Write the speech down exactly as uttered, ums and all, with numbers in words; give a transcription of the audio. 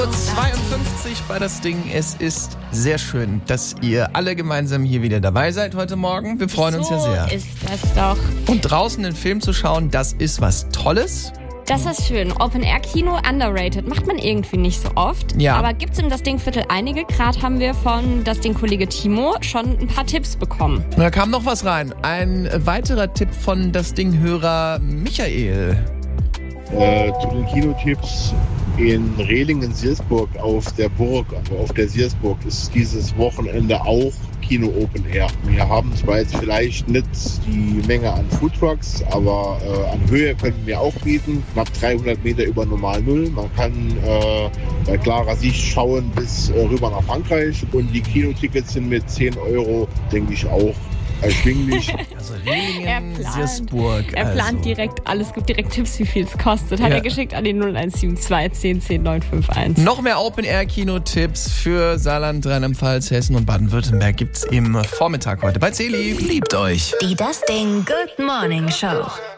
Uhr zweiundfünfzig bei das Ding. Es ist sehr schön, dass ihr alle gemeinsam hier wieder dabei seid heute Morgen. Wir freuen uns ja sehr. So ist das doch. Und draußen den Film zu schauen, das ist was Tolles. Das ist schön. Open-Air-Kino, underrated. Macht man irgendwie nicht so oft. Ja. Aber gibt's im Das Ding-Viertel einige. Gerade haben wir von Das Ding-Kollege Timo schon ein paar Tipps bekommen. Da kam noch was rein. Ein weiterer Tipp von Das Ding-Hörer Michael. Äh, zu den Kinotipps in Rehlingen-Siersburg auf der Burg, also auf der Siersburg, ist dieses Wochenende auch Kino Open Air. Wir haben zwar jetzt vielleicht nicht die Menge an Foodtrucks, aber äh, an Höhe können wir auch bieten. Knapp dreihundert Meter über Normal Null. Man kann äh, bei klarer Sicht schauen bis äh, rüber nach Frankreich. Und die Kinotickets sind mit zehn Euro, denke ich, auch erschwinglich. Also Er Rehlingen, plant, Siersburg. er plant also. direkt alles, gibt direkt Tipps, wie viel es kostet. Hat Ja. er geschickt an die null eins sieben zwei zehn zehn neun fünf eins. Noch mehr Open-Air-Kino-Tipps für Saarland, Rheinland-Pfalz, Hessen und Baden-Württemberg gibt's im Vormittag heute bei Celi. Liebt euch. Die Das Ding Good Morning Show.